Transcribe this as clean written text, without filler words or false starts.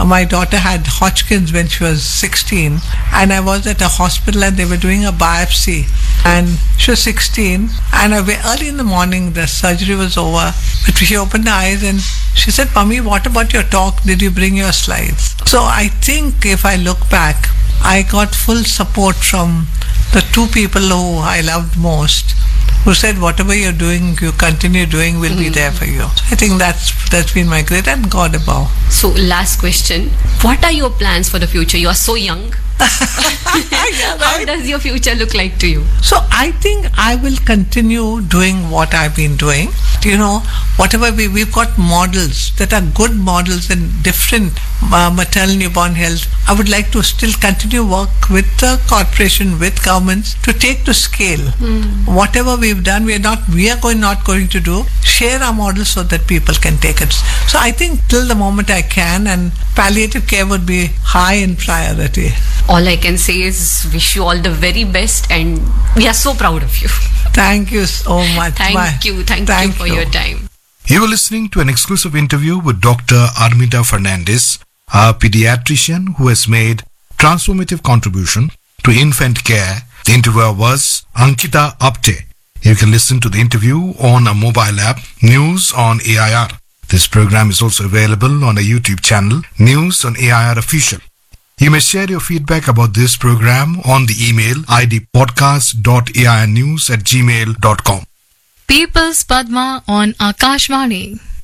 My daughter had Hodgkin's when she was 16, and I was at a hospital and they were doing a biopsy. And she was 16, and early in the morning the surgery was over. But she opened her eyes and she said, "Mummy, what about your talk? Did you bring your slides?" So I think if I look back, I got full support from the two people who I loved most, who said, whatever you're doing, you continue doing, we'll be there for you. I think that's been my great, and God above. So last question, what are your plans for the future? You are so young. How does your future look like to you? So I think I will continue doing what I've been doing. Whatever we've got models that are good models in different maternal newborn health. I would like to still continue work with the corporation, with governments to take to scale. Whatever we've done, we are not going to do. Share our models so that people can take it. So I think till the moment I can, and palliative care would be high in priority. All I can say is wish you all the very best, and we are so proud of you. Thank you so much. Thank you for your time. You were listening to an exclusive interview with Dr. Armida Fernandez, a pediatrician who has made transformative contribution to infant care. The interviewer was Ankita Apte. You can listen to the interview on a mobile app, News on AIR. This program is also available on a YouTube channel, News on AIR Official. You may share your feedback about this program on the email idpodcast.airnews@gmail.com. People's Padma on Akashvani.